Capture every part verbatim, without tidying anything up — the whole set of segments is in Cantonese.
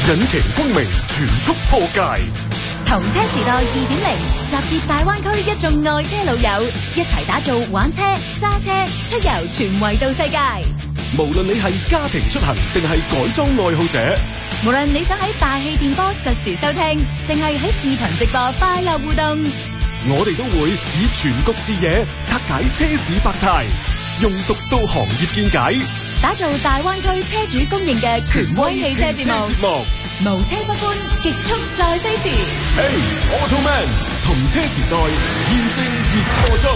引擎光明全速破界。 同車時代二點零，集結大灣區一眾愛車老友，一齊打造玩車、揸車、出遊全維度世界。 無論你係家庭出行定係改裝愛好者， 無論你想喺大氣電波實時收聽，定係喺視頻直播快樂互動， 我哋都會以全局視野拆解車市百態，用獨到行業見解， 打造大灣區車主公認嘅權威汽車節目。無車不歡，極速再飛時。 Hey Automan， 同車時代現正熱播中。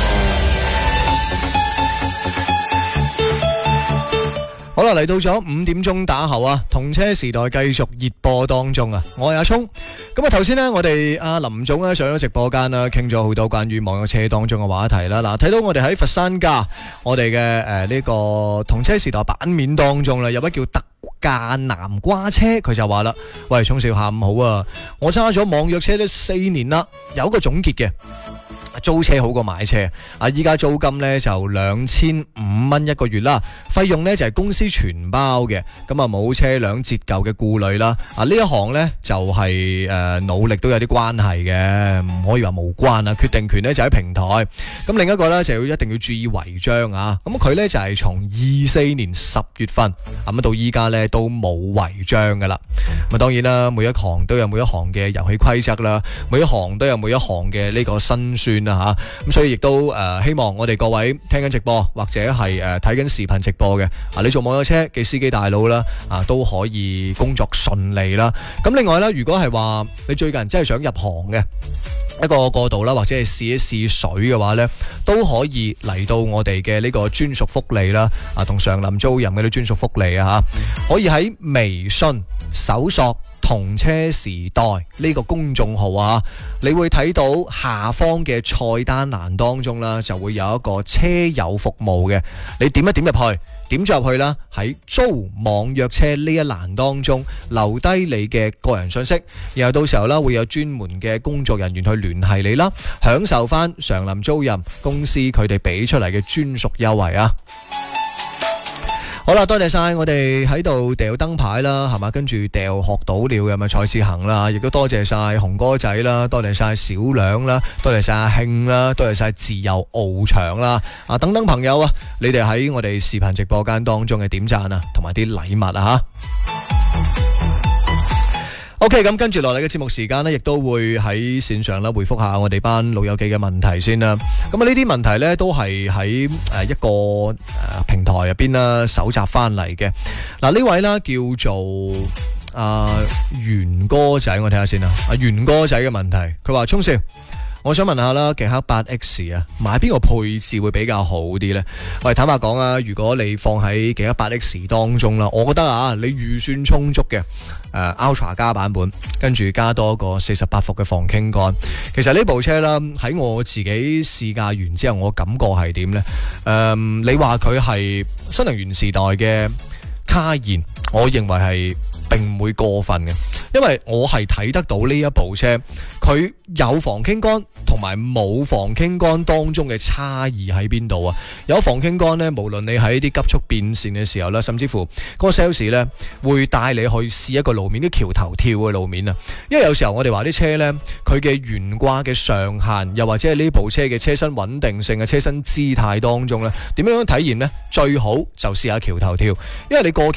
好啦，嚟到咗五點鐘打後啊，同車時代繼續熱播當中啊，我係阿聰。咁啊，頭先呢，我哋阿林總咧上咗直播間啦，傾咗好多關於網約車當中嘅話題啦。嗱，睇到我哋喺佛山家，我哋嘅誒呢個同車時代版面當中啦，有位叫特價南瓜車，佢就話啦：喂，聰少下午好啊，我揸咗網約車都四年啦，有一個總結嘅。租車好過買車啊！依家租金呢就兩千五蚊一個月啦，費用呢就係、是、公司全包嘅，咁啊冇車輛折舊嘅顧慮啦。啊呢一行呢就係、是、誒、呃、努力都有啲關係嘅，唔可以話無關啊。決定權呢就喺平台，咁另一個呢就要一定要注意違章啊。咁佢呢就係從二四年十月份咁到依家呢都冇違章噶啦。咁啊當然啦，每一行都有每一行嘅遊戲規則啦，每一行都有每一行嘅呢個辛酸。啦吓，咁所以亦都誒、呃、希望我哋各位聽緊直播或者係誒睇緊視頻直播嘅啊，你做網約車嘅司機大佬啦啊，都可以工作順利啦。咁另外咧，如果係話你最近真係想入行嘅一個過渡啦，或者係試一試水嘅話咧，都可以嚟到我哋嘅呢個專屬福利啦啊，同上林租賃嘅啲專屬福利啊吓，可以喺微信搜索同車時代呢個公眾號啊，你會睇到下方嘅菜單欄當中啦，就會有一個車友服務嘅，你點一點入去，點咗入去啦，喺租網約車呢一欄當中留低你嘅個人信息，然後到時候啦會有專門嘅工作人員去聯繫你啦，享受翻常林租賃公司佢哋俾出嚟嘅專屬優惠啊！好啦，多謝晒我哋喺度掉燈牌啦，係嘛，跟住掉學到了嘅咪蔡志恒啦，亦都多謝晒紅哥仔啦，多謝晒小亮啦，多謝晒阿慶啦，多謝晒自由翱翔啦，啊等等朋友啊，你哋喺我哋視頻直播間當中嘅點讚啊，同埋啲禮物啊吓。OK， 咁跟住落嚟嘅節目時間呢，亦都會喺線上啦回覆下我哋班老友記嘅問題先啦。咁啊呢啲問題呢，都係喺誒一個誒平台入邊啦搜集翻嚟嘅。嗱呢位啦叫做阿袁哥仔，我睇下先啦。阿袁哥仔嘅問題，佢話聰少，我想問下啦，極氪八 X 啊，買邊個配置會比較好啲呢？喂，坦白講啊，如果你放喺極氪八 X 當中啦，我覺得啊，你預算充足嘅。誒、uh, Ultra 加版本，跟住加多個四十八伏嘅防傾桿。其實呢部車啦，喺我自己試駕完之後，我感覺係點呢？誒、um, 你話佢係新能源時代嘅卡宴，我認為係並唔會過分嘅，因為我係睇得到呢一部車，佢有防傾桿同埋冇防傾桿當中嘅差異喺邊度啊？有防傾桿呢，無論你喺啲急速變線嘅時候啦，甚至乎嗰個 sales 呢會帶你去試一個路面啲橋頭跳嘅路面啊。因為有時候我哋話啲車呢，佢嘅懸掛嘅上限，又或者係呢部車嘅車身穩定性嘅車身姿態當中呢，點樣體驗呢？最好就試下橋頭跳，因為你過